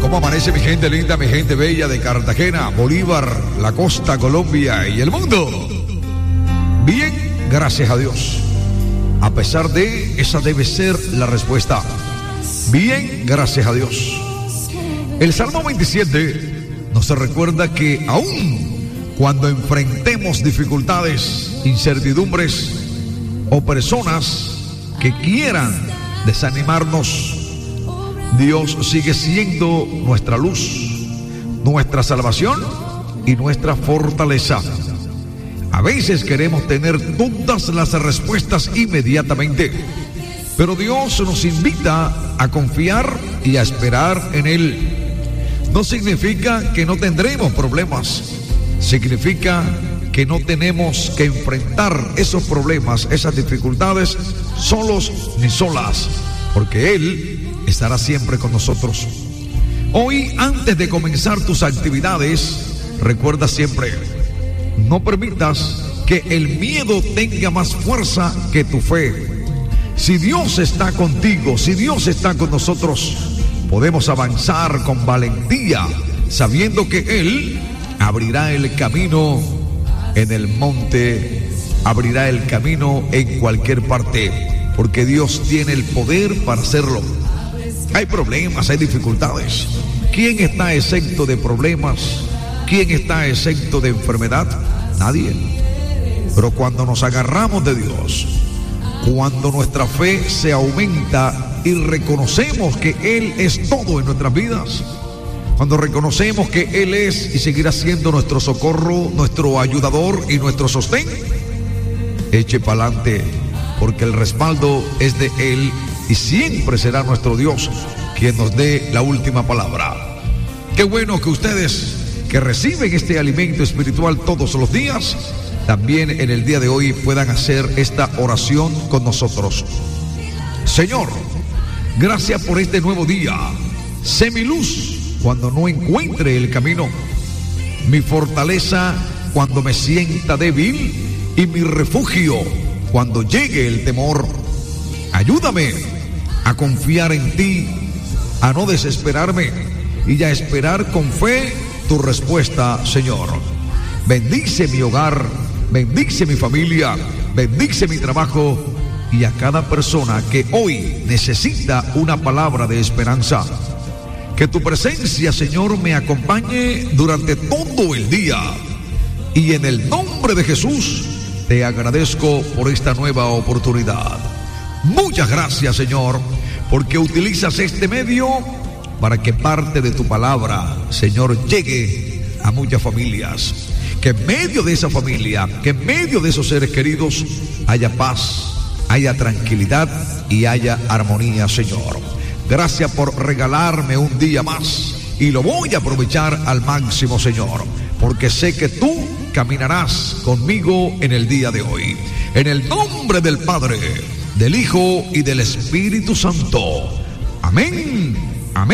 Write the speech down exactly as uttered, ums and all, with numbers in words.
¿Cómo amanece mi gente linda, mi gente bella de Cartagena, Bolívar, la costa, Colombia y el mundo? Bien, gracias a Dios. A pesar de, esa debe ser la respuesta. Bien, gracias a Dios. El Salmo veintisiete nos recuerda que aún cuando enfrentemos dificultades, incertidumbres o personas que quieran desanimarnos, Dios sigue siendo nuestra luz, nuestra salvación y nuestra fortaleza. A veces queremos tener todas las respuestas inmediatamente, pero Dios nos invita a confiar y a esperar en Él. No significa que no tendremos problemas, significa que no tenemos que enfrentar esos problemas, esas dificultades, solos ni solas, porque Él estará siempre con nosotros. Hoy, antes de comenzar tus actividades, recuerda siempre, no permitas que el miedo tenga más fuerza que tu fe. Si Dios está contigo, si Dios está con nosotros, podemos avanzar con valentía, sabiendo que Él abrirá el camino en el monte, abrirá el camino en cualquier parte, porque Dios tiene el poder para hacerlo. Hay problemas, hay dificultades. ¿Quién está exento de problemas? ¿Quién está exento de enfermedad? Nadie. Pero cuando nos agarramos de Dios, cuando nuestra fe se aumenta y reconocemos que Él es todo en nuestras vidas, cuando reconocemos que Él es y seguirá siendo nuestro socorro, nuestro ayudador y nuestro sostén, eche para adelante, porque el respaldo es de Él y siempre será nuestro Dios quien nos dé la última palabra. Qué bueno que ustedes que reciben este alimento espiritual todos los días, también en el día de hoy puedan hacer esta oración con nosotros. Señor, gracias por este nuevo día. Sé mi luz cuando no encuentre el camino, mi fortaleza cuando me sienta débil y mi refugio cuando llegue el temor. Ayúdame a confiar en ti, a no desesperarme y a esperar con fe tu respuesta, Señor. Bendice mi hogar, bendice mi familia, bendice mi trabajo y a cada persona que hoy necesita una palabra de esperanza. Que tu presencia, Señor, me acompañe durante todo el día. Y en el nombre de Jesús, te agradezco por esta nueva oportunidad. Muchas gracias, Señor, porque utilizas este medio para que parte de tu palabra, Señor, llegue a muchas familias. Que en medio de esa familia, que en medio de esos seres queridos, haya paz, haya tranquilidad y haya armonía, Señor. Gracias por regalarme un día más y lo voy a aprovechar al máximo, Señor, porque sé que tú caminarás conmigo en el día de hoy. En el nombre del Padre, del Hijo y del Espíritu Santo. Amén